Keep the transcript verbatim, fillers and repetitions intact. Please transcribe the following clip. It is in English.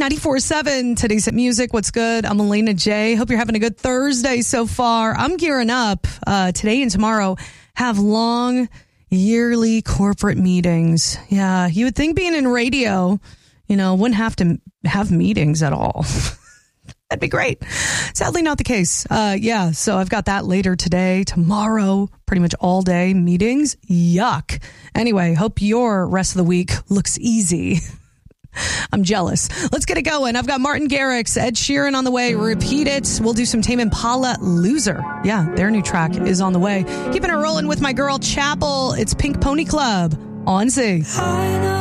ninety-four point seven, today's hit music. What's good? I'm Elena J. Hope you're having a good Thursday so far. I'm gearing up. Uh, today and tomorrow have long yearly corporate meetings. Yeah, you would think being in radio, you know, wouldn't have to have meetings at all. That'd be great. Sadly, not the case. Uh, yeah, so I've got that later today, tomorrow, pretty much all day meetings. Yuck. Anyway, hope your rest of the week looks easy. I'm jealous. Let's get it going. I've got Martin Garrix, Ed Sheeran on the way. Repeat It. We'll do some Tame Impala, Loser. Yeah, their new track is on the way. Keeping it rolling with my girl Chapel. It's Pink Pony Club on Z.